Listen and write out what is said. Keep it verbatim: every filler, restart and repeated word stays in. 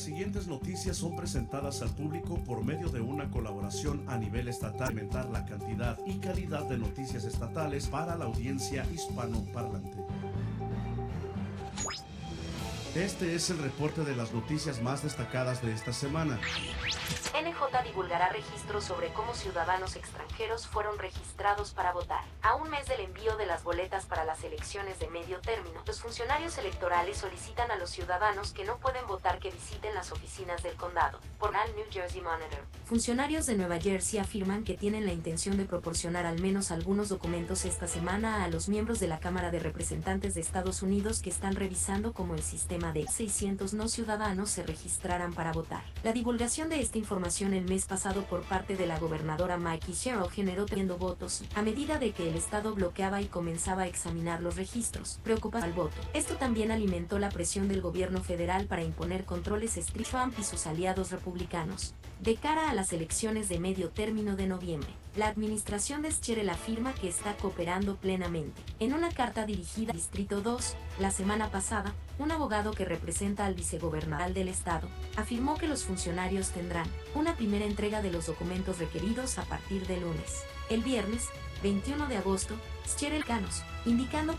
Las siguientes noticias son presentadas al público por medio de una colaboración a nivel estatal, aumentar la cantidad y calidad de noticias estatales para la audiencia hispanoparlante. Este es el reporte de las noticias más destacadas de esta semana. N J divulgará registros sobre cómo ciudadanos extranjeros fueron registrados para votar. A un mes del envío de las boletas para las elecciones de medio término, los funcionarios electorales solicitan a los ciudadanos que no pueden votar que visiten las oficinas del condado. Por el New Jersey Monitor. Funcionarios de Nueva Jersey afirman que tienen la intención de proporcionar al menos algunos documentos esta semana a los miembros de la Cámara de Representantes de Estados Unidos que están revisando cómo el sistema de seiscientos no ciudadanos se registraran para votar. La divulgación de esta información el mes pasado por parte de la gobernadora Maggie Sherrill generó teniendo votos, a medida de que el estado bloqueaba y comenzaba a examinar los registros, preocupa al voto. Esto también alimentó la presión del gobierno federal para imponer controles estrictos a Trump y sus aliados republicanos. De cara a las elecciones de medio término de noviembre, la administración de Sherrill afirma que está cooperando plenamente. En una carta dirigida al Distrito dos, la semana pasada, un abogado que representa al vicegobernador del estado, afirmó que los funcionarios tendrán una primera entrega de los documentos requeridos a partir del lunes. El viernes, veintiuno de agosto, Sherrill Canos, indicando